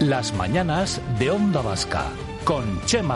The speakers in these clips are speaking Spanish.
Las mañanas de Onda Vasca, con Chema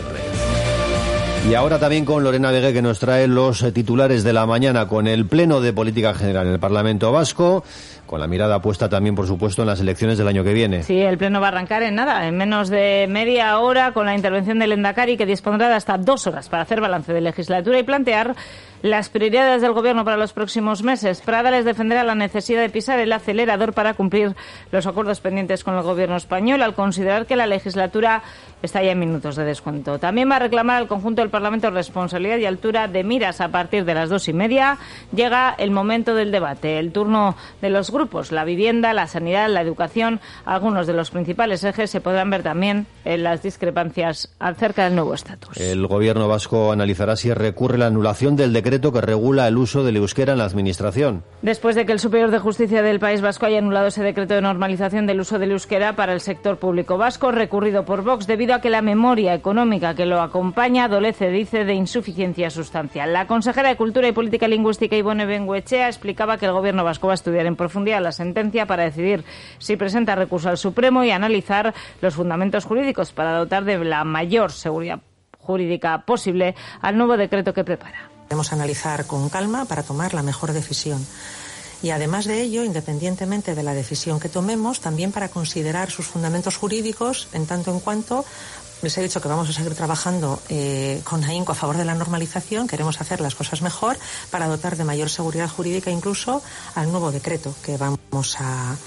Gutiérrez. Y ahora también con Lorena Vegué, que nos trae los titulares de la mañana, con el Pleno de Política General en el Parlamento Vasco, con la mirada puesta también, por supuesto, en las elecciones del año que viene. Sí, el Pleno va a arrancar en nada, en menos de media hora, con la intervención del Lehendakari, que dispondrá de hasta 2 horas para hacer balance de legislatura y plantear las prioridades del Gobierno para los próximos meses. Prada les defenderá la necesidad de pisar el acelerador para cumplir los acuerdos pendientes con el Gobierno español, al considerar que la legislatura está ya en minutos de descuento. También va a reclamar al conjunto del Parlamento responsabilidad y altura de miras. A partir de las 2:30 llega el momento del debate, el turno de los grupos. La vivienda, la sanidad, la educación, algunos de los principales ejes se podrán ver también en las discrepancias acerca del nuevo estatus. El Gobierno vasco analizará si recurre la anulación del decreto que regula el uso del euskera en la Administración. Después de que el Superior de Justicia del País Vasco haya anulado ese decreto de normalización del uso del euskera para el sector público vasco, recurrido por Vox, debido a que la memoria económica que lo acompaña adolece, dice, de insuficiencia sustancial. La consejera de Cultura y Política Lingüística, Ibone Bengoechea, explicaba que el Gobierno vasco va a estudiar en profundidad la sentencia para decidir si presenta recurso al Supremo y analizar los fundamentos jurídicos para dotar de la mayor seguridad jurídica posible al nuevo decreto que prepara. Debemos analizar con calma para tomar la mejor decisión. Y además de ello, independientemente de la decisión que tomemos, también para considerar sus fundamentos jurídicos, en tanto en cuanto les he dicho que vamos a seguir trabajando con ahínco a favor de la normalización, queremos hacer las cosas mejor para dotar de mayor seguridad jurídica incluso al nuevo decreto que vamos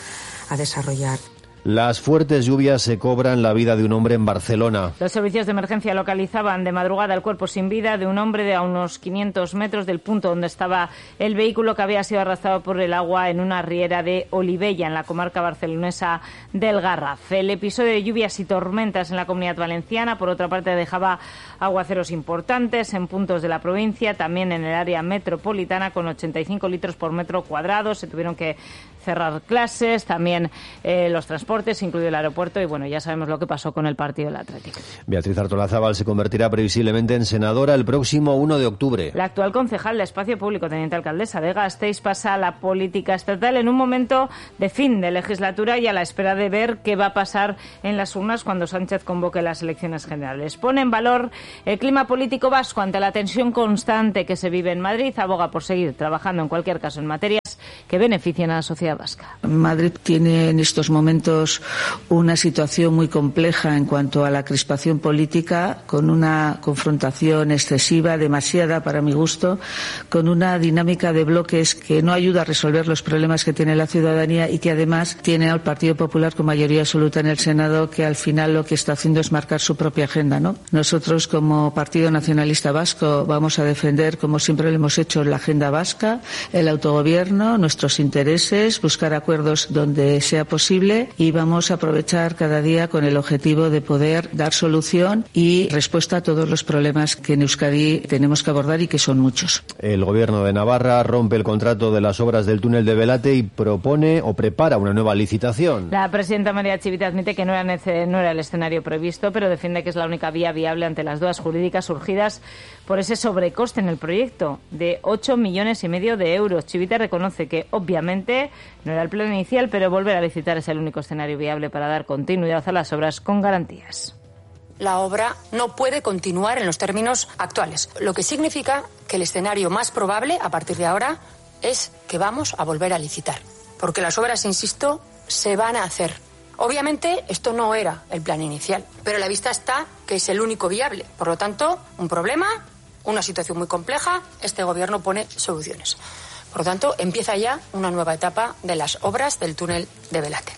a desarrollar. Las fuertes lluvias se cobran la vida de un hombre en Barcelona. Los servicios de emergencia localizaban de madrugada el cuerpo sin vida de un hombre de a unos 500 metros del punto donde estaba el vehículo, que había sido arrastrado por el agua en una riera de Olivella, en la comarca barcelonesa del Garraf. El episodio de lluvias y tormentas en la Comunidad Valenciana, por otra parte, dejaba aguaceros importantes en puntos de la provincia, también en el área metropolitana, con 85 litros por metro cuadrado. Se tuvieron que cerrar clases, también los transportes, incluido el aeropuerto, y bueno, ya sabemos lo que pasó con el partido del Atlético. Beatriz Artolazábal se convertirá previsiblemente en senadora el próximo 1 de octubre. La actual concejal de Espacio Público, teniente alcaldesa de Gasteiz, pasa a la política estatal en un momento de fin de legislatura y a la espera de ver qué va a pasar en las urnas cuando Sánchez convoque las elecciones generales. Pone en valor el clima político vasco ante la tensión constante que se vive en Madrid. Aboga por seguir trabajando, en cualquier caso, en materias que beneficien a la sociedad vasca. Madrid tiene en estos momentos una situación muy compleja en cuanto a la crispación política, con una confrontación excesiva, demasiada para mi gusto, con una dinámica de bloques que no ayuda a resolver los problemas que tiene la ciudadanía y que además tiene al Partido Popular con mayoría absoluta en el Senado, que al final lo que está haciendo es marcar su propia agenda, ¿no? Nosotros, como Partido Nacionalista Vasco, vamos a defender, como siempre lo hemos hecho, la agenda vasca, el autogobierno, nuestros intereses, buscar acuerdos donde sea posible, y vamos a aprovechar cada día con el objetivo de poder dar solución y respuesta a todos los problemas que en Euskadi tenemos que abordar y que son muchos. El Gobierno de Navarra rompe el contrato de las obras del túnel de Belate y propone o prepara una nueva licitación. La presidenta María Chivite admite que no era el escenario previsto, pero defiende que es la única vía viable ante las dudas jurídicas surgidas por ese sobrecoste en el proyecto de 8,5 millones de euros. Chivite reconoce que, obviamente, no era el plan inicial, pero volver a licitar es el único escenario viable para dar continuidad a las obras con garantías. La obra no puede continuar en los términos actuales, lo que significa que el escenario más probable a partir de ahora es que vamos a volver a licitar, porque las obras, insisto, se van a hacer. Obviamente esto no era el plan inicial, pero a la vista está que es el único viable. Por lo tanto, un problema, una situación muy compleja, este gobierno pone soluciones. Por lo tanto, empieza ya una nueva etapa de las obras del túnel de Belate.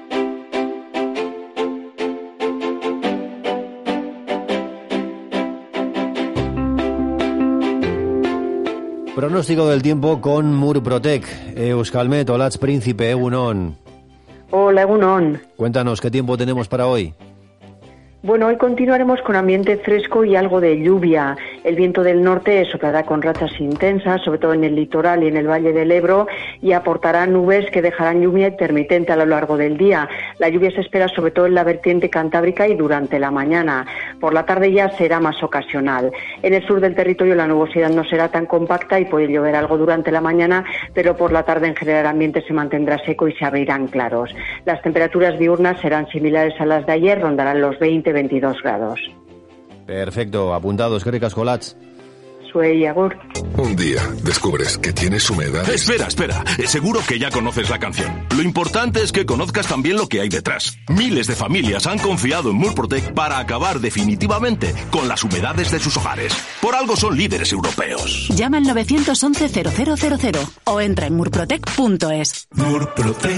Pronóstico del tiempo con Murprotec. Euskalmet, Olatz Príncipe, Egunon. Hola, Egunon. Cuéntanos, ¿qué tiempo tenemos para hoy? Bueno, hoy continuaremos con ambiente fresco y algo de lluvia. El viento del norte soplará con rachas intensas, sobre todo en el litoral y en el valle del Ebro, y aportará nubes que dejarán lluvia intermitente a lo largo del día. La lluvia se espera sobre todo en la vertiente cantábrica y durante la mañana. Por la tarde ya será más ocasional. En el sur del territorio la nubosidad no será tan compacta y puede llover algo durante la mañana, pero por la tarde en general el ambiente se mantendrá seco y se abrirán claros. Las temperaturas diurnas serán similares a las de ayer, rondarán los 20-22 grados. Perfecto, apuntados, eskerrik asko, Latz. Suey, agur. Un día descubres que tienes humedades. Espera. Seguro que ya conoces la canción. Lo importante es que conozcas también lo que hay detrás. Miles de familias han confiado en Murprotec para acabar definitivamente con las humedades de sus hogares. Por algo son líderes europeos. Llama al 911-0000 o entra en murprotec.es. Murprotec.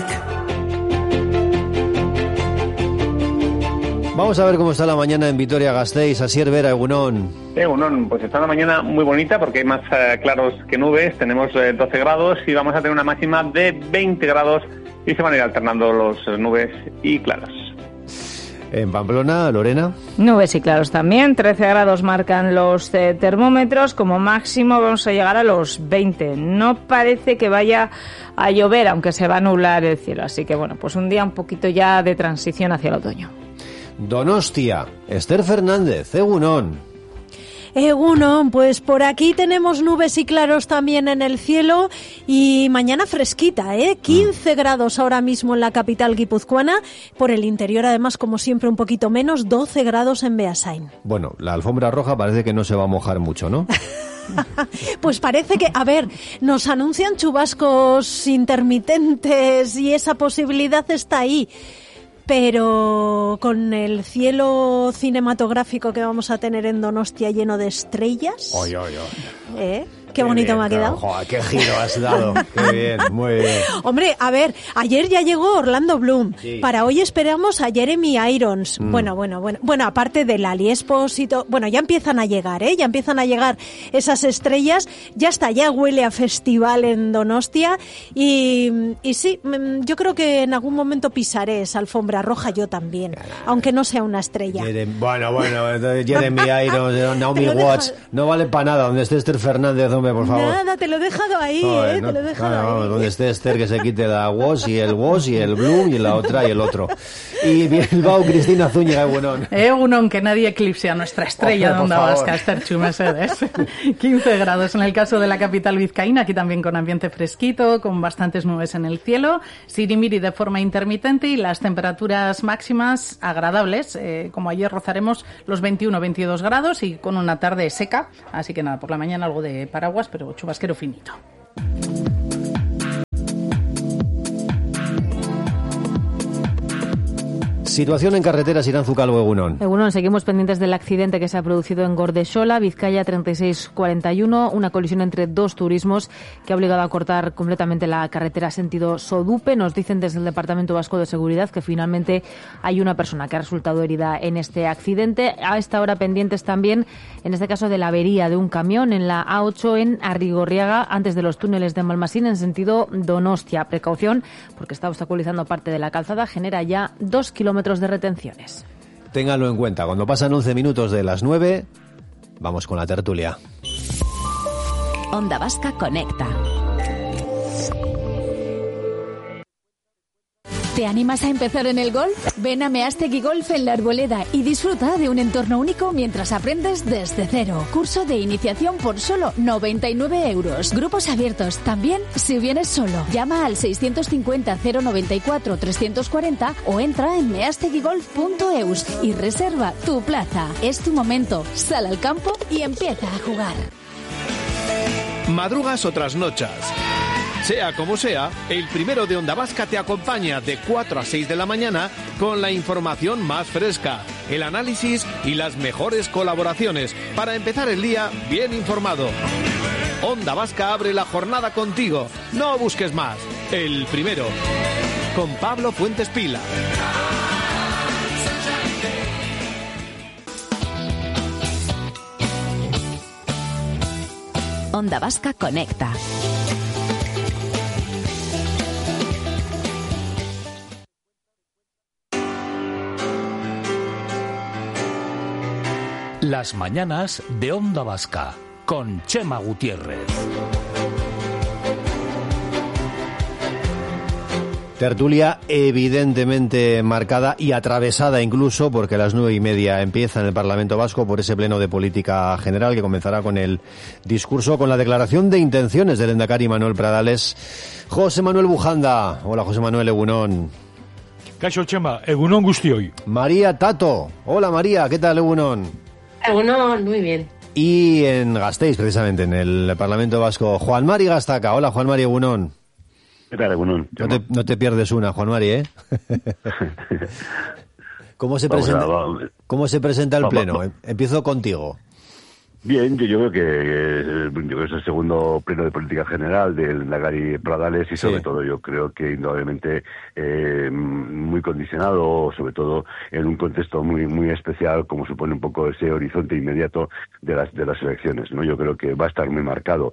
Vamos a ver cómo está la mañana en Vitoria-Gasteiz. Asier Vera, egunon. Egunon, pues está una mañana muy bonita porque hay más claros que nubes. Tenemos 12 grados y vamos a tener una máxima de 20 grados y se van a ir alternando los nubes y claros. En Pamplona, Lorena. Nubes y claros también. 13 grados marcan los termómetros. Como máximo vamos a llegar a los 20. No parece que vaya a llover, aunque se va a nublar el cielo. Así que bueno, pues un día un poquito ya de transición hacia el otoño. Donostia, Esther Fernández, egunon. Egunon, pues por aquí tenemos nubes y claros también en el cielo y mañana fresquita, 15 grados ahora mismo en la capital guipuzcoana, por el interior además como siempre un poquito menos, 12 grados en Beasain. Bueno, la alfombra roja parece que no se va a mojar mucho, ¿no? Pues parece que, a ver, nos anuncian chubascos intermitentes y esa posibilidad está ahí. Pero con el cielo cinematográfico que vamos a tener en Donostia lleno de estrellas... Qué bonito bien, me ha quedado. Joder, qué giro has dado. Qué bien, muy bien. Hombre, a ver, ayer ya llegó Orlando Bloom. Sí. Para hoy esperamos a Jeremy Irons. Bueno, aparte de Lali Espósito, bueno, ya empiezan a llegar, ya empiezan a llegar esas estrellas. Ya está, ya huele a festival en Donostia. Y sí, yo creo que en algún momento pisaré esa alfombra roja yo también, aunque no sea una estrella. Jeremy Irons, Naomi Watts, no vale para nada donde esté Esther Fernández, hombre, por favor. Nada, te lo he dejado ahí, Joder, te lo he dejado ahí. Vamos, donde esté Esther, que se quite la Woz y el Bloom y la otra y el otro. Y Bilbao, Cristina Zúñiga, egunon. Egunon, que nadie eclipse a nuestra estrella de Onda Vasca, Esther Chumesedes. 15 grados en el caso de la capital vizcaína, aquí también con ambiente fresquito, con bastantes nubes en el cielo, sirimiri de forma intermitente y las temperaturas máximas agradables. Como ayer rozaremos los 21-22 grados y con una tarde seca, así que nada, por la mañana algo de paraguas, pero chubasquero finito. Situación en carreteras, Irán Zucalvo, egunon. Egunon, seguimos pendientes del accidente que se ha producido en Gordesola, Vizcaya 3641, una colisión entre dos turismos que ha obligado a cortar completamente la carretera sentido Sodupe. Nos dicen desde el Departamento Vasco de Seguridad que finalmente hay una persona que ha resultado herida en este accidente. A esta hora pendientes también, en este caso, de la avería de un camión en la A8 en Arrigorriaga, antes de los túneles de Malmasín en sentido Donostia. Precaución, porque está obstaculizando parte de la calzada, genera ya 2 kilómetros de retenciones. Ténganlo en cuenta, cuando pasan 11 minutos de las 9, vamos con la tertulia. Onda Vasca Conecta. ¿Te animas a empezar en el golf? Ven a Meastegui Golf en La Arboleda y disfruta de un entorno único mientras aprendes desde cero. Curso de iniciación por solo 99 euros. Grupos abiertos también si vienes solo. Llama al 650 094 340 o entra en measteguigolf.eus y reserva tu plaza. Es tu momento. Sal al campo y empieza a jugar. Madrugas o trasnochas. Sea como sea, el primero de Onda Vasca te acompaña de 4 a 6 de la mañana con la información más fresca, el análisis y las mejores colaboraciones para empezar el día bien informado. Onda Vasca abre la jornada contigo. No busques más. El primero. Con Pablo Fuentes Pila. Onda Vasca Conecta. Las mañanas de Onda Vasca, con Chema Gutiérrez. Tertulia evidentemente marcada y atravesada incluso porque a las 9:30 empieza en el Parlamento Vasco por ese pleno de política general que comenzará con el discurso, con la declaración de intenciones del lehendakari Manuel Pradales. José Manuel Bujanda. Hola, José Manuel, egunon. Kaixo Chema, egunon guztioi. María Tato. Hola María, ¿qué tal, egunon? Egunon, muy bien. Y en Gasteiz, precisamente, en el Parlamento Vasco, Juan Mari Gastaca. Hola, Juan Mari, egunon. ¿Qué tal, egunon? No te pierdes una, Juan Mari, ¿eh? ¿Cómo se presenta el pleno? Empiezo contigo. Bien, yo creo que es el segundo pleno de política general del lehendakari Pradales y sobre todo yo creo que indudablemente muy condicionado, sobre todo en un contexto muy especial como supone un poco ese horizonte inmediato de las elecciones, ¿no? Yo creo que va a estar muy marcado,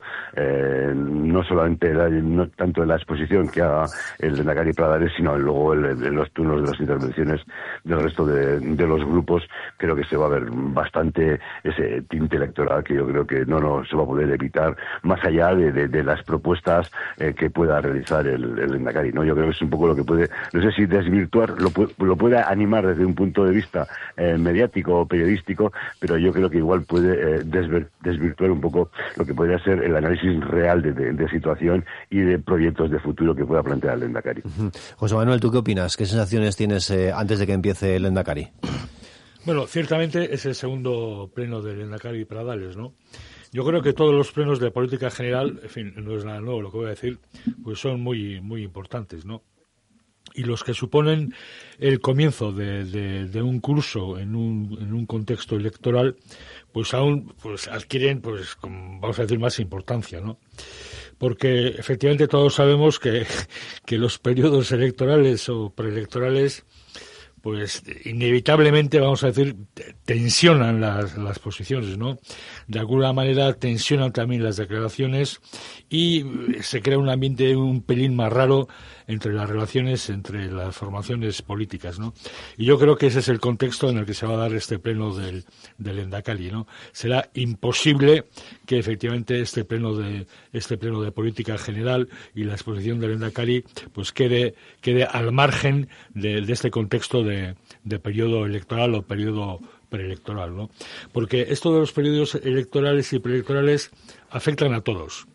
no solamente no tanto en la exposición que haga el lehendakari Pradales, sino luego en los turnos de las intervenciones del resto de los grupos. Creo que se va a ver bastante ese tinte electoral que yo creo que no se va a poder evitar más allá de las propuestas que pueda realizar el lehendakari, ¿no? Yo creo que es un poco lo que puede, no sé si desvirtuar, lo puede animar desde un punto de vista mediático o periodístico, pero yo creo que igual puede desvirtuar un poco lo que podría ser el análisis real de situación y de proyectos de futuro que pueda plantear el lehendakari. José Manuel, ¿tú qué opinas? ¿Qué sensaciones tienes antes de que empiece el lehendakari? Bueno, ciertamente es el segundo pleno del lehendakari Pradales, ¿no? Yo creo que todos los plenos de política general, en fin, no es nada nuevo lo que voy a decir, pues son muy importantes, ¿no? Y los que suponen el comienzo de un curso en un contexto electoral, pues aún adquieren, vamos a decir, más importancia, ¿no? Porque efectivamente todos sabemos que los periodos electorales o preelectorales pues inevitablemente, vamos a decir, tensionan las posiciones, ¿no? De alguna manera tensionan también las declaraciones y se crea un ambiente un pelín más raro entre las relaciones entre las formaciones políticas, ¿no? Y yo creo que ese es el contexto en el que se va a dar este pleno del lehendakari, ¿no? Será imposible que efectivamente este pleno de política general y la exposición del lehendakari pues quede al margen de este contexto de periodo electoral o periodo preelectoral, ¿no? Porque esto de los periodos electorales y preelectorales afectan a todos,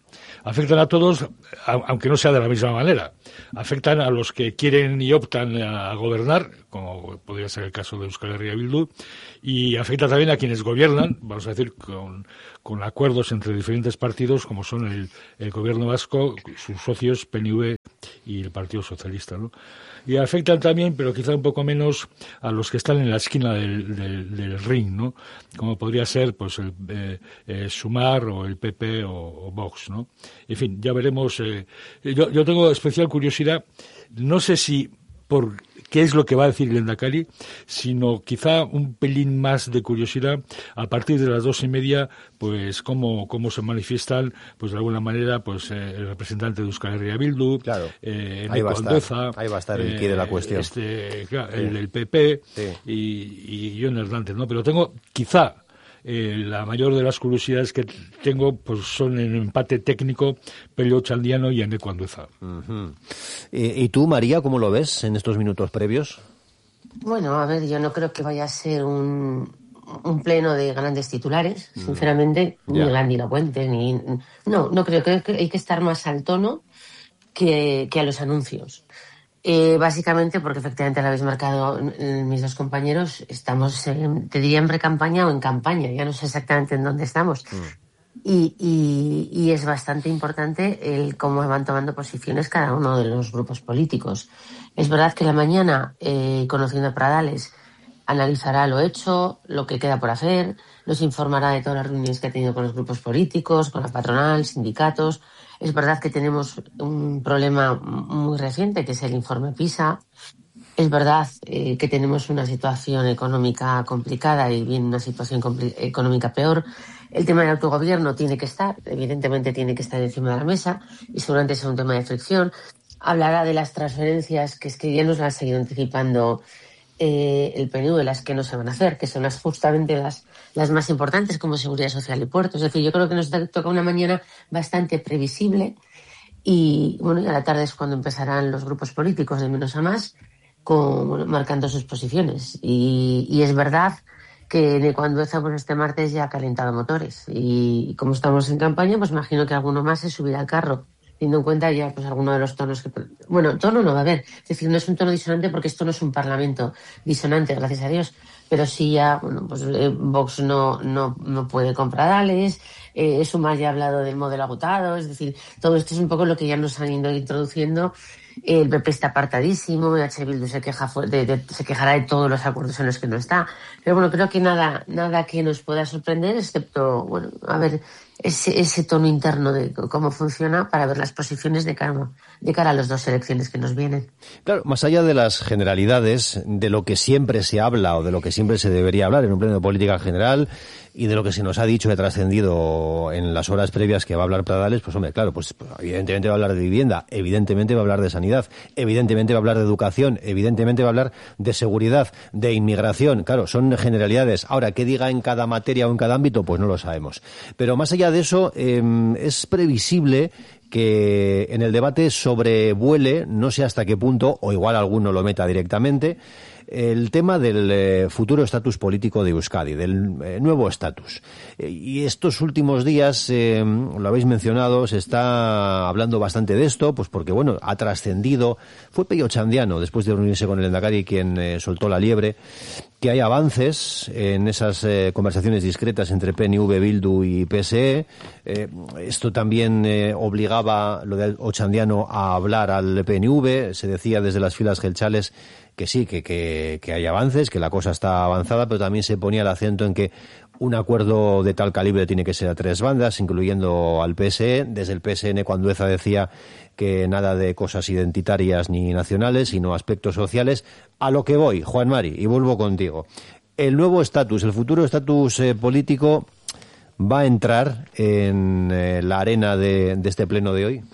aunque no sea de la misma manera. Afectan a los que quieren y optan a gobernar, como podría ser el caso de Euskal Herria Bildu, y afecta también a quienes gobiernan, vamos a decir, con acuerdos entre diferentes partidos, como son el gobierno vasco, sus socios PNV y el Partido Socialista, ¿no? Y afectan también, pero quizá un poco menos, a los que están en la esquina del ring, ¿no? Como podría ser pues el Sumar o el PP o Vox, ¿no? En fin, ya veremos. Yo tengo especial curiosidad, no sé si por qué es lo que va a decir el lehendakari, sino quizá un pelín más de curiosidad a partir de las 2:30, pues cómo se manifiestan, pues de alguna manera, pues el representante de Euskal Herria Bildu, claro, ahí va a estar el quid de la cuestión, el del PP, sí. y Jon Hernández, ¿no? Pero tengo quizá la mayor de las curiosidades que tengo pues son en empate técnico Pello Chaldiano y Eneko Andueza. Uh-huh. ¿Y tú, María, cómo lo ves en estos minutos previos? Bueno, a ver, yo no creo que vaya a ser un pleno de grandes titulares, sinceramente, ni Gandhi Puente, no creo que hay que estar más al tono que a los anuncios. Básicamente porque efectivamente lo habéis marcado mis dos compañeros, estamos, te diría, en pre-campaña o en campaña, ya no sé exactamente en dónde estamos. Y es bastante importante el cómo van tomando posiciones cada uno de los grupos políticos. Es verdad que la mañana, conociendo a Pradales, analizará lo hecho, lo que queda por hacer, nos informará de todas las reuniones que ha tenido con los grupos políticos, con la patronal, sindicatos. Es verdad que tenemos un problema muy reciente, que es el informe PISA. Es verdad que tenemos una situación económica complicada y bien una situación económica peor. El tema del autogobierno tiene que estar, evidentemente tiene que estar encima de la mesa y seguramente es un tema de fricción. Hablará de las transferencias, que es que ya nos las ha ido anticipando el PNV las que no se van a hacer, que son justamente las más importantes, como seguridad social y puertos. Es decir, yo creo que nos toca una mañana bastante previsible y bueno, y a la tarde es cuando empezarán los grupos políticos de menos a más marcando sus posiciones. Y es verdad que cuando empezamos este martes ya ha calentado motores y como estamos en campaña, pues imagino que alguno más se subirá al carro, teniendo en cuenta ya pues alguno de los tonos que... Bueno, tono no va a haber, es decir, no es un tono disonante porque esto no es un parlamento disonante, gracias a Dios, pero sí ya, bueno, pues Vox no puede comprar ales, Sumar ya ha hablado del modelo agotado, es decir, todo esto es un poco lo que ya nos han ido introduciendo. El PP está apartadísimo, H. Bildu se quejará de todos los acuerdos en los que no está. Pero bueno, creo que nada que nos pueda sorprender, excepto, bueno, a ver ese tono interno de cómo funciona para ver las posiciones de cara a las dos elecciones que nos vienen. Claro, más allá de las generalidades, de lo que siempre se habla o de lo que siempre se debería hablar en un pleno de política general y de lo que se nos ha dicho y trascendido en las horas previas que va a hablar Pradales, pues hombre, claro, pues evidentemente va a hablar de vivienda, evidentemente va a hablar de sanidad, evidentemente va a hablar de educación, evidentemente va a hablar de seguridad, de inmigración. Claro, son generalidades. Ahora, ¿qué diga en cada materia o en cada ámbito? Pues no lo sabemos. Pero más allá de eso, es previsible que en el debate sobrevuele, no sé hasta qué punto, o igual alguno lo meta directamente, el tema del futuro estatus político de Euskadi, del nuevo estatus. Y estos últimos días, lo habéis mencionado, se está hablando bastante de esto, pues porque, bueno, ha trascendido, fue Peio Otxandiano, después de reunirse con el Lehendakari, quien soltó la liebre, que hay avances en esas conversaciones discretas entre PNV, Bildu y PSE. Esto también obligaba, lo de Otxandiano, a hablar al PNV. Se decía desde las filas gelchales que sí, que hay avances, que la cosa está avanzada, pero también se ponía el acento en que un acuerdo de tal calibre tiene que ser a tres bandas, incluyendo al PSE. Desde el PSN, cuando Eza decía que nada de cosas identitarias ni nacionales, sino aspectos sociales. A lo que voy, Juan Mari, y vuelvo contigo. El nuevo estatus, el futuro estatus político, ¿va a entrar en la arena de este pleno de hoy?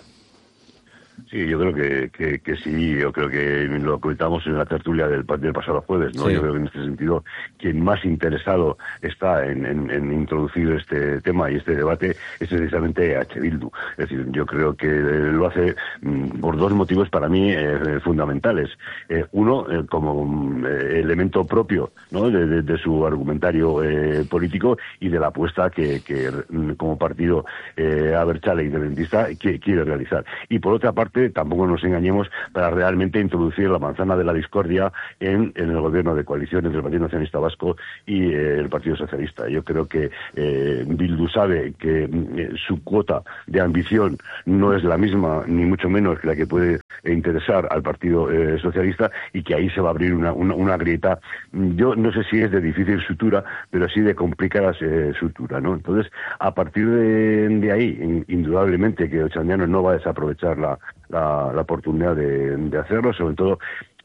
Sí, yo creo que sí, yo creo que lo comentamos en la tertulia del pasado jueves, ¿no? Sí. Yo creo que en este sentido quien más interesado está en introducir este tema y este debate es precisamente H. Bildu. Es decir, yo creo que lo hace por dos motivos para mí fundamentales. Uno, como elemento propio, ¿no? de su argumentario político y de la apuesta que como partido abertzale independentista quiere realizar. Y por otra parte, tampoco nos engañemos, para realmente introducir la manzana de la discordia en el gobierno de coalición entre el Partido Nacionalista Vasco y el Partido Socialista. Yo creo que Bildu sabe que su cuota de ambición no es la misma, ni mucho menos que la que puede interesar al Partido Socialista, y que ahí se va a abrir una grieta, yo no sé si es de difícil sutura, pero sí de complicada sutura, ¿no? Entonces, a partir de ahí, indudablemente que Otxandiano no va a desaprovechar la oportunidad de hacerlo, sobre todo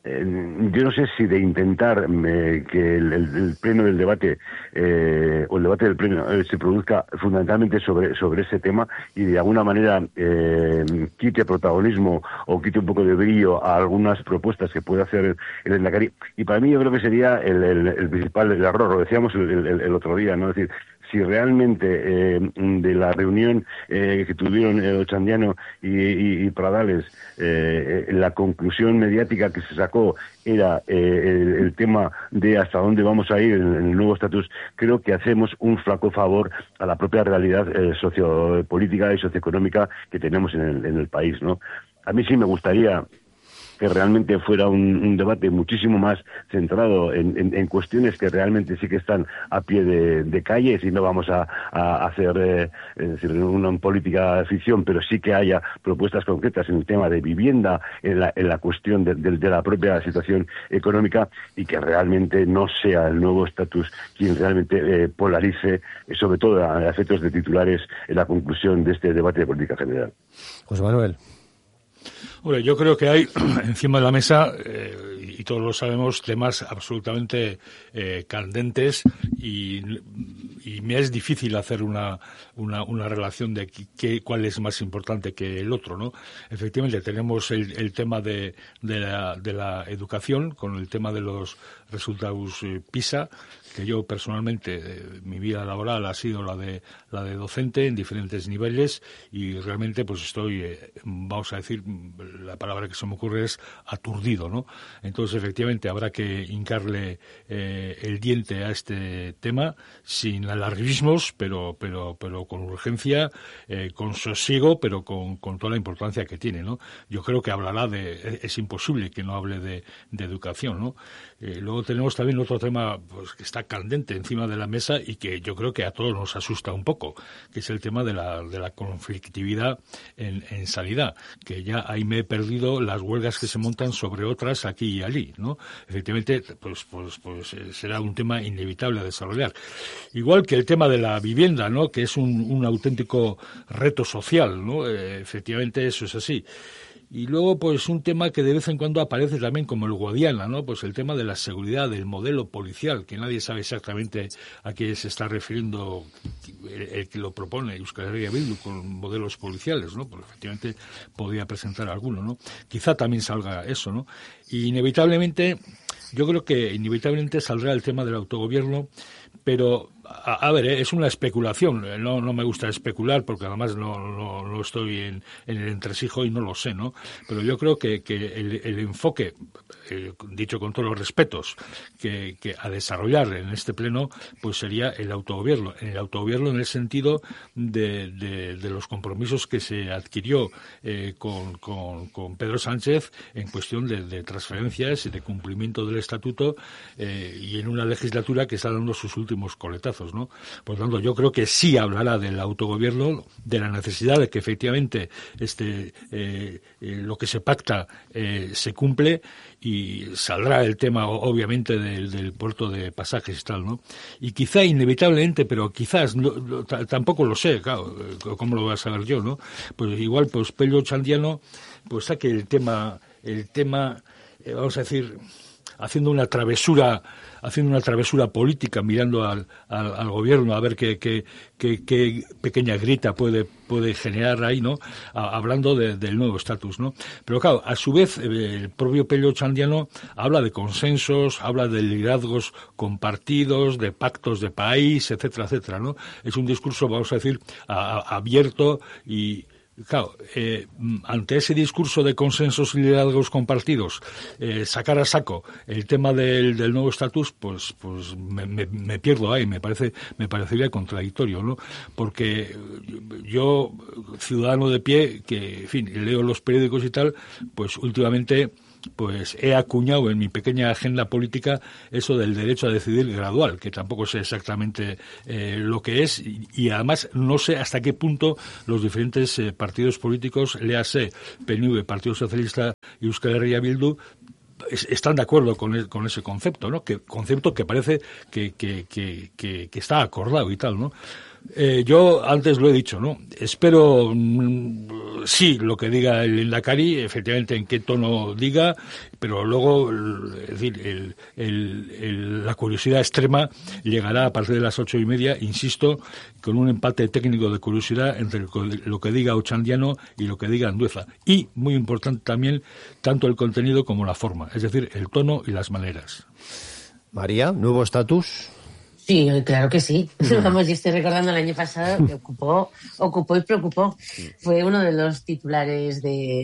yo no sé si de intentar que el pleno del debate o el debate del pleno se produzca fundamentalmente sobre ese tema y de alguna manera quite protagonismo o quite un poco de brillo a algunas propuestas que puede hacer el Lehendakari. Y para mí yo creo que sería el principal error, lo decíamos el otro día, ¿no? Es decir, si realmente de la reunión que tuvieron Otxandiano y Pradales, la conclusión mediática que se sacó era el tema de hasta dónde vamos a ir en el nuevo estatus, creo que hacemos un flaco favor a la propia realidad sociopolítica y socioeconómica que tenemos en el país, ¿no? A mí sí me gustaría que realmente fuera un debate muchísimo más centrado en cuestiones que realmente sí que están a pie de calle, si no vamos a hacer es decir, una política ficción, pero sí que haya propuestas concretas en el tema de vivienda, en la cuestión de la propia situación económica, y que realmente no sea el nuevo estatus quien realmente polarice, sobre todo a efectos de titulares, en la conclusión de este debate de política general. José Manuel. Bueno, yo creo que hay encima de la mesa, y todos lo sabemos, temas absolutamente candentes y y me es difícil hacer una relación de cuál es más importante que el otro, ¿no? Efectivamente, tenemos el tema de la educación, con el tema de los resultados PISA, que yo personalmente, mi vida laboral ha sido la de docente en diferentes niveles, y realmente pues estoy, vamos a decir, la palabra que se me ocurre es aturdido, ¿no? Entonces, efectivamente, habrá que hincarle el diente a este tema sin alarmismos, pero con urgencia, con sosiego, pero con toda la importancia que tiene, ¿no? Yo creo que hablará es imposible que no hable de educación, ¿no? Luego tenemos también otro tema pues que está candente encima de la mesa y que yo creo que a todos nos asusta un poco, que es el tema de la conflictividad en sanidad, que ya ahí me he perdido las huelgas que se montan sobre otras aquí y allí, ¿no? Efectivamente, pues será un tema inevitable a desarrollar. Igual que el tema de la vivienda, ¿no? Que es un auténtico reto social, ¿no? Efectivamente, eso es así. Y luego, pues, un tema que de vez en cuando aparece también como el Guadiana, ¿no? Pues el tema de la seguridad, del modelo policial, que nadie sabe exactamente a qué se está refiriendo el que lo propone, Euskal Herria Bildu, con modelos policiales, ¿no? Pues efectivamente podría presentar alguno, ¿no? Quizá también salga eso, ¿no? Y inevitablemente, yo creo que inevitablemente saldrá el tema del autogobierno, pero a ver, es una especulación, no me gusta especular porque además no estoy en el entresijo y no lo sé, ¿no? Pero yo creo que el enfoque, dicho con todos los respetos, que a desarrollar en este pleno, pues sería el autogobierno. El autogobierno en el sentido de los compromisos que se adquirió con Pedro Sánchez en cuestión de transferencias y de cumplimiento del estatuto, y en una legislatura que está dando sus últimos coletazos, ¿no? Por lo tanto, yo creo que sí hablará del autogobierno, de la necesidad de que efectivamente lo que se pacta se cumple, y saldrá el tema obviamente del puerto de pasajes y tal, ¿no? Y quizá inevitablemente, pero quizás tampoco lo sé, claro, cómo lo voy a saber yo, ¿no? Pues igual, pues Pello Ochandiano pues saque el tema, vamos a decir, haciendo una travesura política, mirando al gobierno a ver qué pequeña grita puede generar ahí, ¿no? Hablando del nuevo estatus, ¿no? Pero claro, a su vez, el propio Pello Ochandiano habla de consensos, habla de liderazgos compartidos, de pactos de país, etcétera, etcétera, ¿no? Es un discurso, vamos a decir, abierto y... Claro, ante ese discurso de consensos y liderazgos compartidos, sacar a saco el tema del nuevo estatus, pues me pierdo ahí, me parecería contradictorio, ¿no? Porque yo, ciudadano de pie, que, en fin, leo los periódicos y tal, pues últimamente pues he acuñado en mi pequeña agenda política eso del derecho a decidir gradual, que tampoco sé exactamente lo que es, y además no sé hasta qué punto los diferentes partidos políticos, léase PNV, Partido Socialista y Euskal Herria Bildu, están de acuerdo con ese concepto, ¿no? Concepto que parece que está acordado y tal, ¿no? Yo antes lo he dicho, ¿no? Espero, sí, lo que diga el Lehendakari, efectivamente en qué tono diga, pero luego, es decir, la curiosidad extrema llegará a partir de las 8:30, insisto, con un empate técnico de curiosidad entre lo que diga Ochandiano y lo que diga Andueza. Y, muy importante también, tanto el contenido como la forma, es decir, el tono y las maneras. María, ¿nuevo estatus? Sí, claro que sí. Vamos, yo estoy recordando el año pasado que ocupó y preocupó. Fue uno de los titulares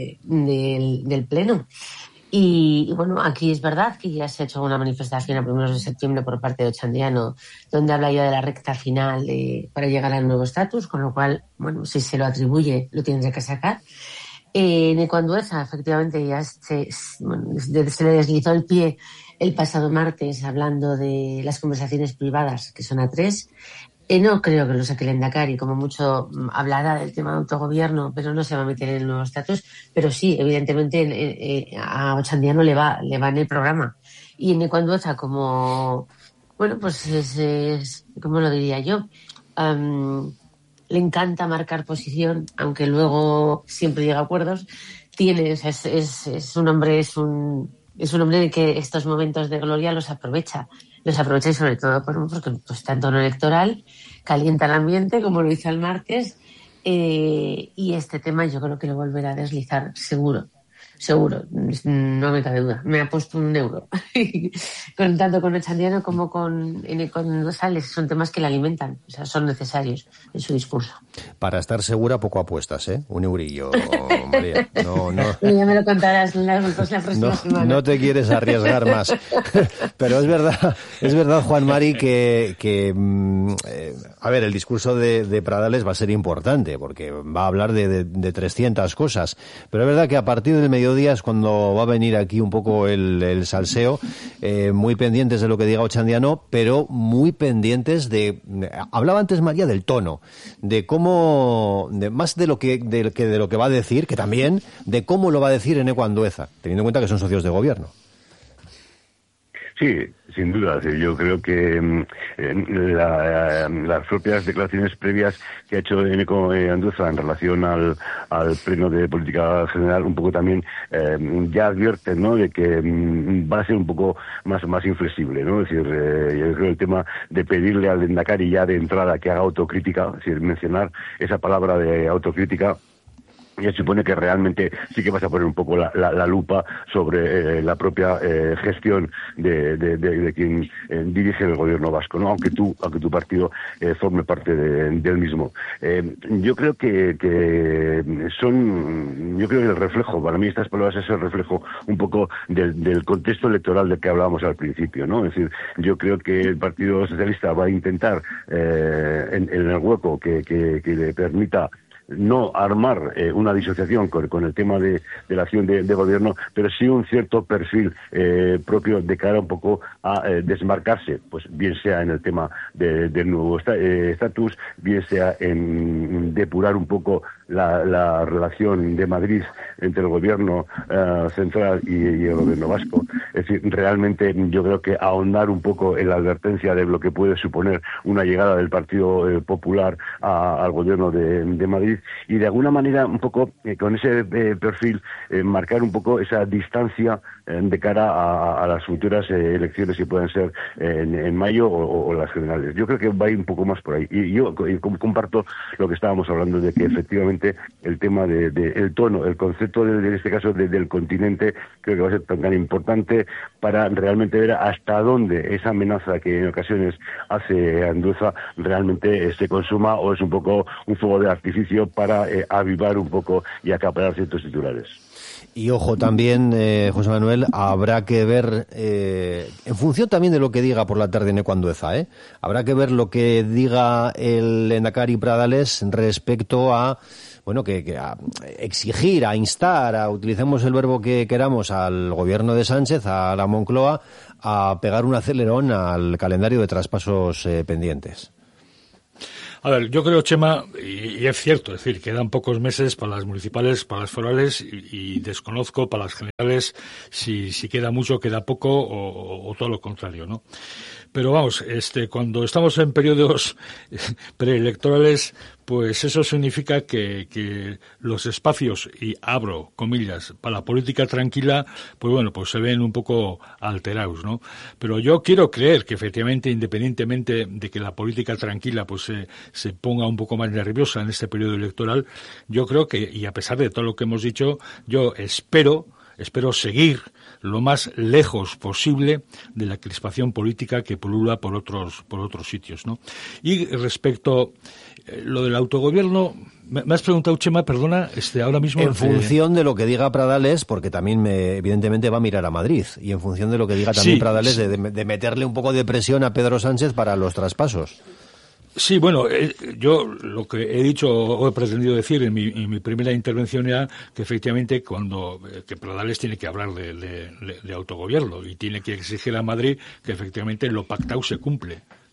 del Pleno. Y bueno, aquí es verdad que ya se ha hecho una manifestación a primeros de septiembre por parte de Ochandiano, donde habla ya de la recta final para llegar al nuevo estatus, con lo cual, bueno, si se lo atribuye, lo tendrá que sacar. Nico Andueza, efectivamente, ya se le deslizó el pie el pasado martes hablando de las conversaciones privadas, que son a 3. No creo que lo saque el Lehendakari, como mucho hablará del tema de autogobierno, pero no se va a meter en el nuevo estatus. Pero sí, evidentemente a Ochandiano le va en el programa. Y en Nico Andueza, como, bueno, pues es ¿cómo lo diría yo? Le encanta marcar posición, aunque luego siempre llega a acuerdos. Es un hombre, es un es un hombre que estos momentos de gloria los aprovecha y sobre todo porque pues, está en tono electoral, calienta el ambiente, como lo hizo el martes, y este tema yo creo que lo volverá a deslizar seguro, no me cabe duda. Me ha puesto €1. Tanto con Ochandiano como con González, son temas que le alimentan, o sea, son necesarios en su discurso. Para estar segura, poco apuestas, ¿eh? €1, María. No. Ya me lo contarás la próxima semana. No te quieres arriesgar más. Pero es verdad, Juan Mari, que a ver, el discurso de Pradales va a ser importante, porque va a hablar de 300 cosas. Pero es verdad que a partir del mediodía es cuando va a venir aquí un poco el salseo, muy pendientes de lo que diga Ochandiano, pero muy pendientes hablaba antes María del tono, de cómo, más de lo que va a decir, que también, de cómo lo va a decir Eneko Andueza, teniendo en cuenta que son socios de gobierno. Sí, sin duda. Yo creo que las propias declaraciones previas que ha hecho Eneko Andueza en relación al pleno de política general un poco también ya advierten, ¿no?, de que va a ser un poco más inflexible, ¿no? Es decir, yo creo el tema de pedirle al Lehendakari ya de entrada que haga autocrítica, es decir, mencionar esa palabra de autocrítica, ya supone que realmente sí que vas a poner un poco la lupa sobre la propia gestión de quien dirige el gobierno vasco, ¿no? Aunque tu partido forme parte del mismo. Yo creo que el reflejo, para mí estas palabras es el reflejo un poco del contexto electoral del que hablábamos al principio, ¿no? Es decir, yo creo que el Partido Socialista va a intentar en el hueco que le permita no armar una disociación con el tema de la acción de gobierno, pero sí un cierto perfil propio de cara un poco a desmarcarse, pues bien sea en el tema del nuevo estatus, bien sea en depurar un poco la relación de Madrid entre el gobierno central y el gobierno vasco. Es decir, realmente yo creo que ahondar un poco en la advertencia de lo que puede suponer una llegada del Partido Popular al gobierno de Madrid, y de alguna manera un poco con ese perfil marcar un poco esa distancia de cara a las futuras elecciones que puedan ser en mayo o las generales. Yo creo que va a ir un poco más por ahí, y yo comparto lo que estábamos hablando de que efectivamente el tema el tono, el concepto en este caso del continente, creo que va a ser tan importante para realmente ver hasta dónde esa amenaza que en ocasiones hace Andueza realmente se consuma, o es un poco un fuego de artificio para avivar un poco y acaparar ciertos titulares. Y ojo también, José Manuel, habrá que ver, en función también de lo que diga por la tarde Eneko Andueza, habrá que ver lo que diga el Lehendakari Pradales respecto a, bueno, que a exigir, a instar, utilicemos el verbo que queramos, al gobierno de Sánchez, a la Moncloa, a pegar un acelerón al calendario de traspasos pendientes. A ver, yo creo, Chema, y es cierto, es decir, quedan pocos meses para las municipales, para las forales, y desconozco para las generales si queda mucho, queda poco, o todo lo contrario, ¿no? Pero vamos, cuando estamos en periodos preelectorales, pues eso significa que los espacios, y abro comillas, para la política tranquila, pues bueno, pues se ven un poco alterados, ¿no? Pero yo quiero creer que efectivamente, independientemente de que la política tranquila pues se ponga un poco más nerviosa en este periodo electoral, yo creo que, y a pesar de todo lo que hemos dicho, yo espero seguir lo más lejos posible de la crispación política que pulula por otros sitios, ¿no? Y respecto lo del autogobierno, me has preguntado, Chema, perdona, ahora mismo... En función de lo que diga Pradales, porque también evidentemente va a mirar a Madrid, y en función de lo que diga también Pradales, de meterle un poco de presión a Pedro Sánchez para los traspasos. Sí, bueno, yo lo que he dicho o he pretendido decir en mi primera intervención era que efectivamente que Pradales tiene que hablar de autogobierno y tiene que exigir a Madrid que efectivamente lo pactado se cumple.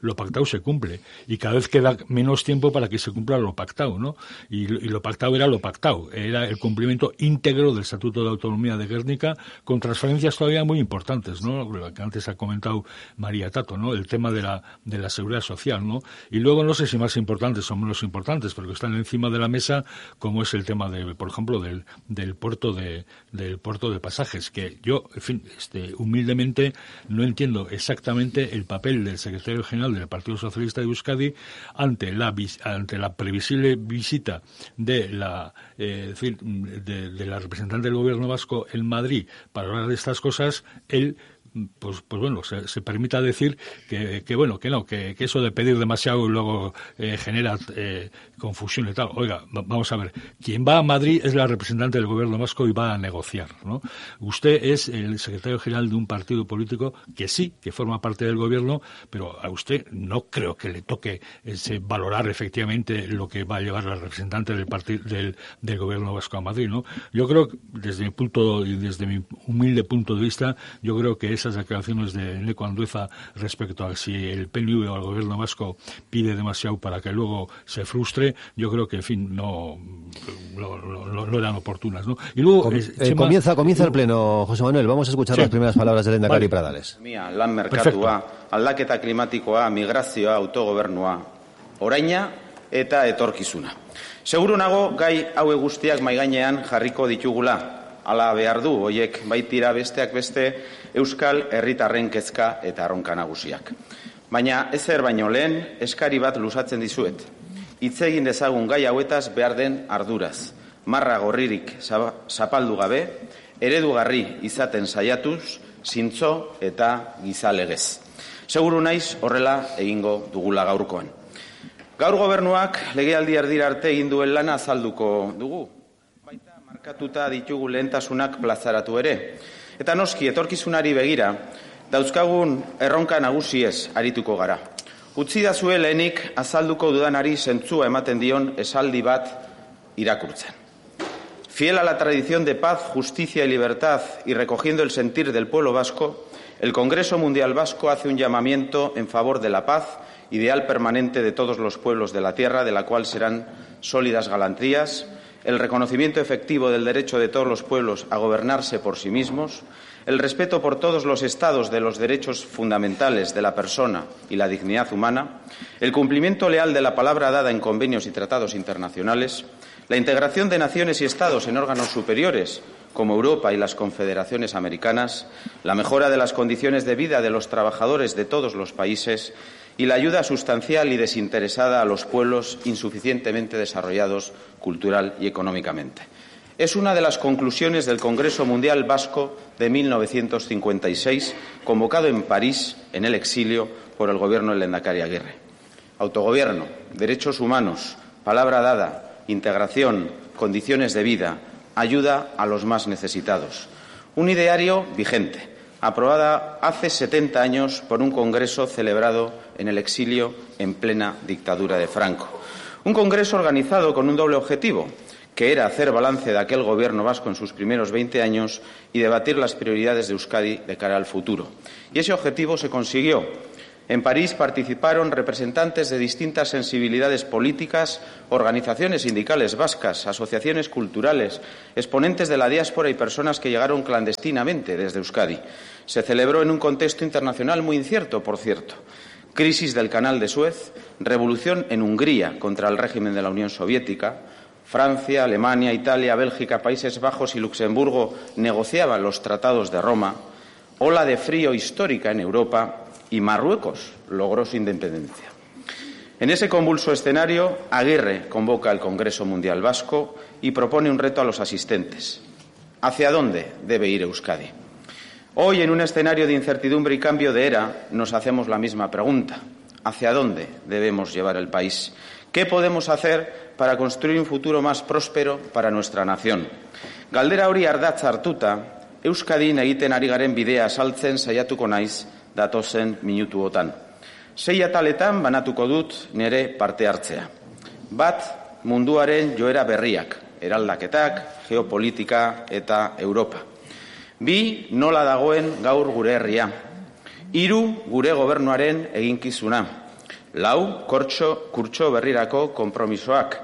lo pactado se cumple y cada vez queda menos tiempo para que se cumpla lo pactado, ¿no? Y lo pactado era lo pactado, era el cumplimiento íntegro del Estatuto de Autonomía de Guernica con transferencias todavía muy importantes, ¿no? Lo que antes ha comentado María Tato, ¿no? El tema de la seguridad social, ¿no? Y luego no sé si más importantes o menos importantes, pero que están encima de la mesa, como es el tema de, por ejemplo, del puerto de Pasajes, que yo, en fin, humildemente no entiendo exactamente el papel del secretario general del Partido Socialista de Euskadi ante la previsible visita de la representante del gobierno vasco en Madrid para hablar de estas cosas. Él pues bueno, se permita decir que eso de pedir demasiado luego genera confusión y tal. Oiga, vamos a ver, quien va a Madrid es la representante del gobierno vasco y va a negociar, ¿no? Usted es el secretario general de un partido político que sí, que forma parte del gobierno, pero a usted no creo que le toque valorar efectivamente lo que va a llevar la representante del gobierno vasco a Madrid, ¿no? Yo creo, desde mi humilde punto de vista, yo creo que esas declaraciones de Eneko Andueza respecto a si el PNV o el gobierno vasco pide demasiado para que luego se frustre, yo creo que, en fin, no eran oportunas, ¿no? Y luego comienza el pleno, José Manuel. Vamos a escuchar las primeras palabras del lehendakari Pradales. Lan merkatua, aldaketa klimatikoa, migrazioa, autogobernua, oraina eta etorkizuna. Seguru nago gai haue guztiak mahai gainean jarriko ditugula. Hala behar du, hoiek baitira besteak beste euskal herritarren kezka eta erronka nagusiak. Baina ezer baino lehen eskari bat luzatzen dizuet. Hitz egin dezagun gai hauetaz behar den arduraz. Marra gorririk zapaldu gabe, eredugarri izaten saiatuz, zintzo eta gizalegez. Seguru naiz horrela egingo dugula gaurkoan. Gaur gobernuak legealdi erdira arte egin duen lana azalduko dugu. Markatuta ditugu lehentasunak plazaratu ere. Eta noski, etorkizunari begira, dauzkagun erronka nagusiez arituko gara. Utzi da zue lehenik azalduko dudanari zentzua ematen dion esaldi bat irakurtzen. Fiel a la tradición de paz, justicia y libertad y recogiendo el sentir del pueblo vasco, el Congreso Mundial Vasco hace un llamamiento en favor de la paz, ideal permanente de todos los pueblos de la tierra, de la cual serán sólidas garantías, el reconocimiento efectivo del derecho de todos los pueblos a gobernarse por sí mismos, el respeto por todos los estados de los derechos fundamentales de la persona y la dignidad humana, el cumplimiento leal de la palabra dada en convenios y tratados internacionales, la integración de naciones y estados en órganos superiores, como Europa y las confederaciones americanas, la mejora de las condiciones de vida de los trabajadores de todos los países y la ayuda sustancial y desinteresada a los pueblos insuficientemente desarrollados cultural y económicamente. Es una de las conclusiones del Congreso Mundial Vasco de 1956, convocado en París, en el exilio, por el gobierno del lehendakari Aguirre. Autogobierno, derechos humanos, palabra dada, integración, condiciones de vida, ayuda a los más necesitados. Un ideario vigente, aprobada hace 70 años por un congreso celebrado en el exilio en plena dictadura de Franco. Un congreso organizado con un doble objetivo, que era hacer balance de aquel gobierno vasco en sus primeros 20 años y debatir las prioridades de Euskadi de cara al futuro. Y ese objetivo se consiguió. En París participaron representantes de distintas sensibilidades políticas, organizaciones sindicales vascas, asociaciones culturales, exponentes de la diáspora y personas que llegaron clandestinamente desde Euskadi. Se celebró en un contexto internacional muy incierto, por cierto. Crisis del Canal de Suez, revolución en Hungría contra el régimen de la Unión Soviética, Francia, Alemania, Italia, Bélgica, Países Bajos y Luxemburgo negociaban los tratados de Roma, ola de frío histórica en Europa y Marruecos logró su independencia. En ese convulso escenario, Aguirre convoca al Congreso Mundial Vasco y propone un reto a los asistentes. ¿Hacia dónde debe ir Euskadi? Hoy, en un escenario de incertidumbre y cambio de era, nos hacemos la misma pregunta. ¿Hacia dónde debemos llevar el país? ¿Qué podemos hacer para construir un futuro más próspero para nuestra nación? Galdera hori ardatz hartuta, Euskadin egiten ari garen bidea azaltzen saiatuko naiz datozen minutuotan. 6 ataletan banatuko dut nire parte hartzea. Bat, munduaren joera berriak, eraldaketak, geopolitika eta Europa. 2, nola dagoen gaur gure herria. 3, gure gobernuaren eginkizuna. 4, kurtso berrirako konpromisoak.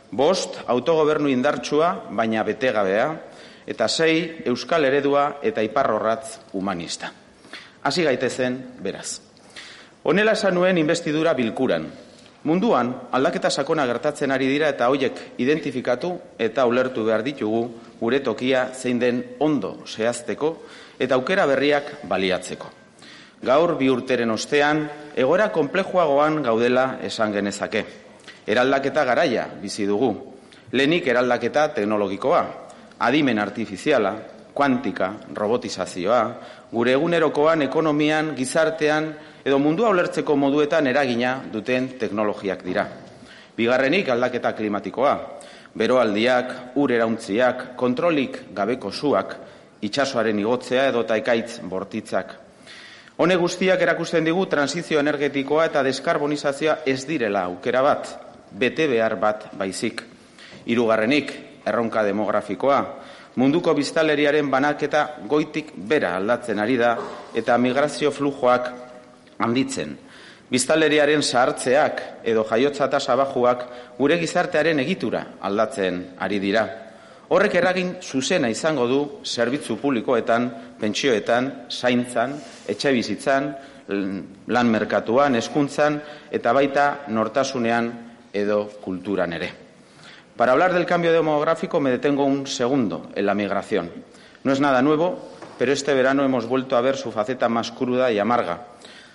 5, autogobernu indartsua, baina betegabea. Eta 6, euskal eredua eta iparrorratz humanista. Hasi gaitezen, beraz. Honela esan nuen investidura bilkuran. Munduan, aldaketa sakona gertatzen ari dira eta hoiek identifikatu eta ulertu behar ditugu gure tokia zein den ondo zehazteko eta aukera berriak baliatzeko. Gaur 2 urteren ostean, egoera konplejoagoan gaudela esan genezake. Eraldaketa garaia bizi dugu. Lehenik eraldaketa teknologikoa, adimen artifiziala, kuantika, robotizazioa, gure egunerokoan, ekonomian, gizartean edo mundua ulertzeko moduetan eragina duten teknologiak dira. Bigarrenik aldaketa klimatikoa, beroaldiak, ur erauntziak, kontrolik gabeko suak, itsasoaren igotzea edota ekaitz bortitzak. Hone guztiak erakusten digu transizio energetikoa eta deskarbonizazioa ez direla aukera bat, bete behar bat baizik. Hirugarrenik, erronka demografikoa, munduko biztanleriaren banaketa goitik bera aldatzen ari da eta migrazio flujoak handitzen. Biztanleriaren zahartzeak edo jaiotza tasa bajuak gure gizartearen egitura aldatzen ari dira. Horrek eragin zuzena izango du zerbitzu publikoetan, pentsioetan, zaintzan, etxebizitzan, lan merkatuan, hezkuntzan eta baita nortasunean edo kulturan ere. Para hablar del cambio demográfico me detengo un segundo en la migración. No es nada nuevo, pero este verano hemos vuelto a ver su faceta más cruda y amarga.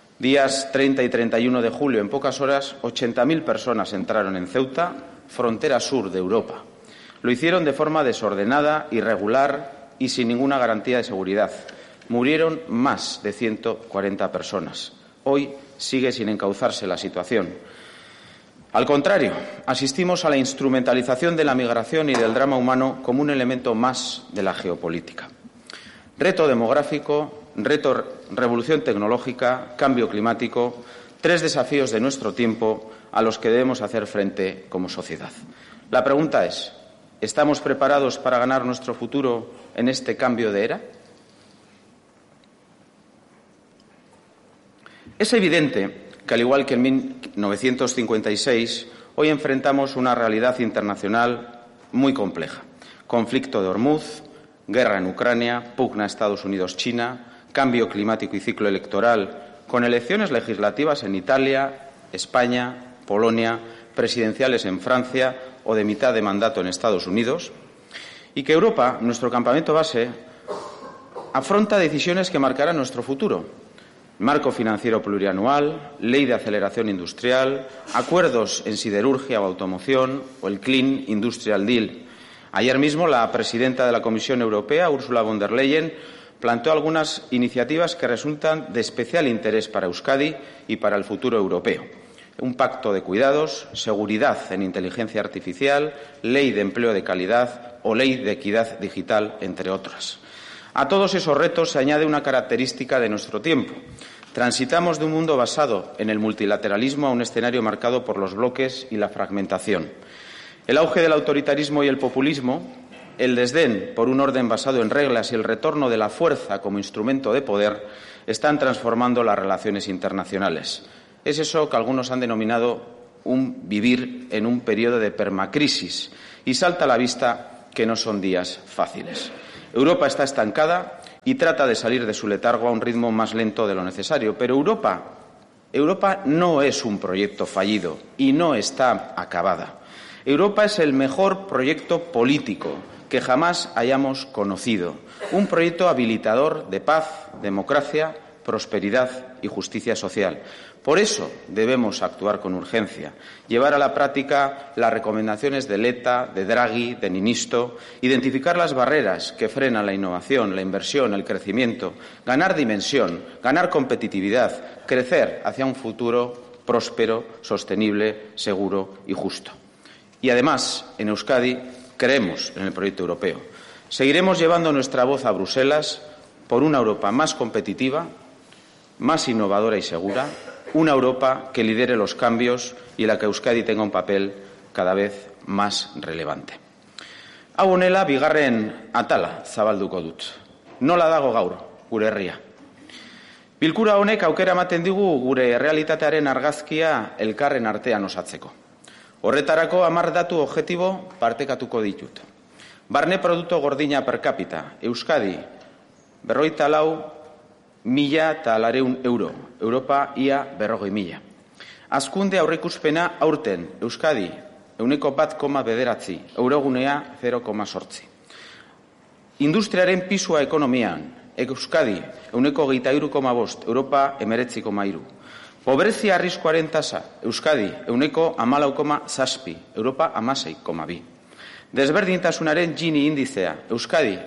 Días 30 y 31 de julio, en pocas horas, 80.000 personas entraron en Ceuta, frontera sur de Europa. Lo hicieron de forma desordenada, irregular y sin ninguna garantía de seguridad. Murieron más de 140 personas. Hoy sigue sin encauzarse la situación. Al contrario, asistimos a la instrumentalización de la migración y del drama humano como un elemento más de la geopolítica. Reto demográfico, revolución tecnológica, cambio climático, 3 desafíos de nuestro tiempo a los que debemos hacer frente como sociedad. La pregunta es, ¿estamos preparados para ganar nuestro futuro en este cambio de era? Es evidente que, al igual que en 1956, hoy enfrentamos una realidad internacional muy compleja. Conflicto de Hormuz, guerra en Ucrania, pugna Estados Unidos-China, cambio climático y ciclo electoral, con elecciones legislativas en Italia, España, Polonia, presidenciales en Francia o de mitad de mandato en Estados Unidos, y que Europa, nuestro campamento base, afronta decisiones que marcarán nuestro futuro. Marco financiero plurianual, ley de aceleración industrial, acuerdos en siderurgia o automoción o el Clean Industrial Deal. Ayer mismo la presidenta de la Comisión Europea, Ursula von der Leyen, planteó algunas iniciativas que resultan de especial interés para Euskadi y para el futuro europeo. Un pacto de cuidados, seguridad en inteligencia artificial, ley de empleo de calidad o ley de equidad digital, entre otras. A todos esos retos se añade una característica de nuestro tiempo. Transitamos de un mundo basado en el multilateralismo a un escenario marcado por los bloques y la fragmentación. El auge del autoritarismo y el populismo, el desdén por un orden basado en reglas y el retorno de la fuerza como instrumento de poder están transformando las relaciones internacionales. Es eso que algunos han denominado un vivir en un periodo de permacrisis y salta a la vista que no son días fáciles. Europa está estancada y trata de salir de su letargo a un ritmo más lento de lo necesario. Pero Europa no es un proyecto fallido y no está acabada. Europa es el mejor proyecto político que jamás hayamos conocido. Un proyecto habilitador de paz, democracia, prosperidad y justicia social. Por eso debemos actuar con urgencia, llevar a la práctica las recomendaciones de Letta, de Draghi, de Ninisto, identificar las barreras que frenan la innovación, la inversión, el crecimiento, ganar dimensión, ganar competitividad, crecer hacia un futuro próspero, sostenible, seguro y justo. Y además, en Euskadi, creemos en el proyecto europeo. Seguiremos llevando nuestra voz a Bruselas por una Europa más competitiva, más innovadora y segura, una Europa que lidere los cambios y en la que Euskadi tenga un papel cada vez más relevante. Hau honela, bigarren atala zabalduko dut. Nola dago gaur gure herria? Bilkura honek aukera ematen digu gure errealitatearen argazkia elkarren artean osatzeko. Horretarako 10 datu objektibo partekatuko ditut. Barne produktu gordina per capita, Euskadi, 54.400 euro, Europa ia 40.000. Azkunde aurreikuspena aurten, Euskadi, 1,9, eurogunea 0,8. Industriaren pisua ekonomian, Euskadi, 1,23,5, Europa 19,3. Pobrezia arriskuaren tasa, Euskadi, 14,7, Europa 16,2. Desberdintasunaren Gini indizea, Euskadi,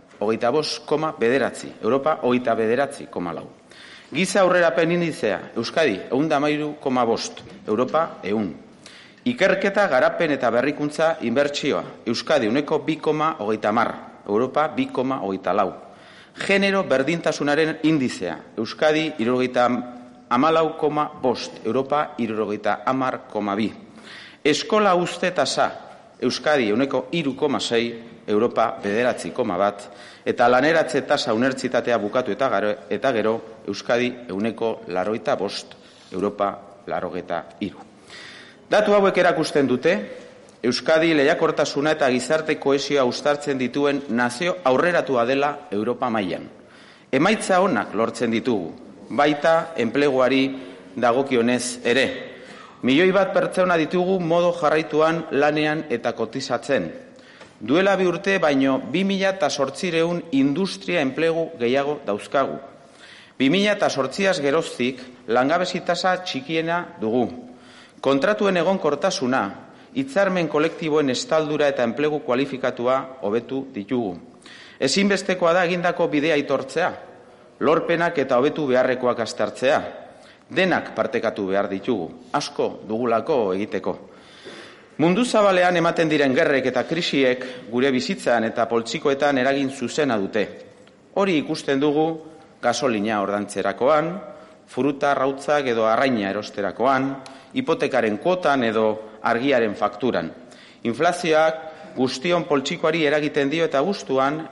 25,9, Europa 29,4. Giza aurrerapen indizea, Euskadi, 113,5, Europa 100. Ikerketa, garapen eta berrikuntza inbertsioa, Euskadi, 2,30, Europa 2,24. Genero berdintasunaren indizea, Euskadi, 74,5, Europa 70,2. Eskola uzte tasa, Euskadi, 3,6, Europa 9,1. Eta laneratze tasa unibertsitatea bukatu eta gero, Euskadi, 85, Europa 83. Datu hauek erakusten dute, Euskadi lehiakortasuna eta gizarte kohesioa uztartzen dituen nazio aurreratua dela Europa mailan. Emaitza onak lortzen ditugu, baita enpleguari dagokionez ere. 1.000.000 pertsona ditugu modo jarraituan lanean eta kotizatzen. Duela 2 urte baino 2.800 industria enplegu gehiago dauzkagu. 2008az geroztik langabezi tasa txikiena dugu. Kontratuen egonkortasuna, hitzarmen kolektiboen estaldura eta enplegu kualifikatua hobetu ditugu. Ezinbestekoa da egindako bidea aitortzea, lorpenak eta hobetu beharrekoak aztertzea. Denak partekatu behar ditugu, asko dugulako egiteko. Mundu zabalean ematen diren gerrek eta krisiek gure bizitzan eta poltsikoetan eragin zuzena dute. Hori ikusten dugu gasolina ordantzerakoan, fruta, arrautzak edo arraina erosterakoan, hipotekaren kuotan edo argiaren fakturan. Inflazioak guztion poltsikoari eragiten dio eta guztuan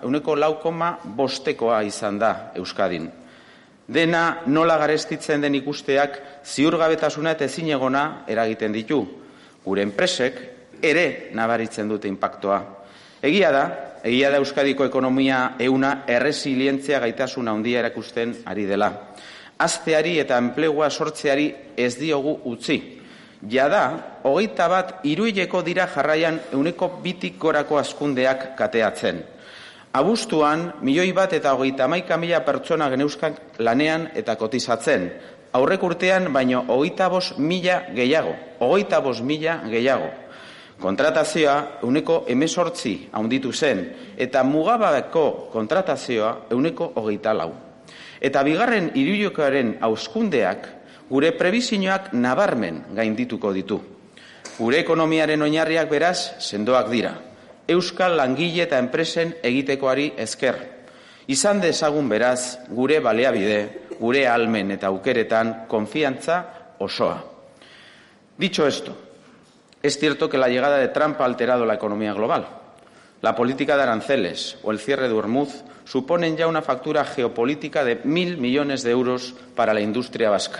4,5 izan da Euskadin. Dena nola garestitzen den ikusteak ziurgabetasuna eta ezinegona eragiten ditu. Gure enpresek ere nabaritzen dute inpaktoa. Egia da Euskadiko ekonomia ehuna erresilientzia gaitasuna handia erakusten ari dela. Hazteari eta enplegua sortzeari ez diogu utzi. Jada, 21 dira jarraian 2tik gorako hazkundeak kateatzen. Abuztuan, 1,131,000 pertsona geneuzkan lanean eta kotizatzen. Aurrek urtean, baino 25.000 gehiago. 25.000 gehiago. Kontratazioa 18 handitu zen, eta mugabeko kontratazioa 24. Eta bigarren hiruhilekoaren hauskundeak gure prebizioak nabarmen gaindituko ditu. Gure ekonomiaren oinarriak beraz sendoak dira. Euskal langile eta enpresen egitekoari esker. Izan dezagun beraz gure baliabide, gure ahalmen eta aukeretan konfiantza osoa. Dicho esto, es cierto que la llegada de Trump ha alterado la economía global. La política de aranceles o el cierre de Hormuz suponen ya una factura geopolítica de 1.000 millones de euros para la industria vasca.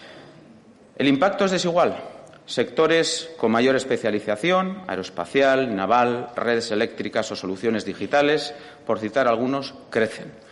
El impacto es desigual. Sectores con mayor especialización, aeroespacial, naval, redes eléctricas o soluciones digitales, por citar algunos, crecen.